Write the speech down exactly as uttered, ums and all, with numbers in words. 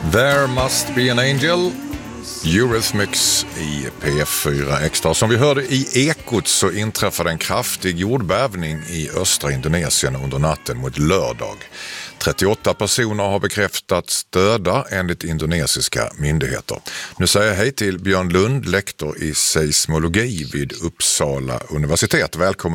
There must be an angel. Eurythmics i P fyra Extra. Som vi hörde i Ekot så inträffade en kraftig jordbävning i östra Indonesien under natten mot lördag. trettioåtta personer har bekräftats döda enligt indonesiska myndigheter. Nu säger jag hej till Björn Lund, lektor i seismologi vid Uppsala universitet. Välkommen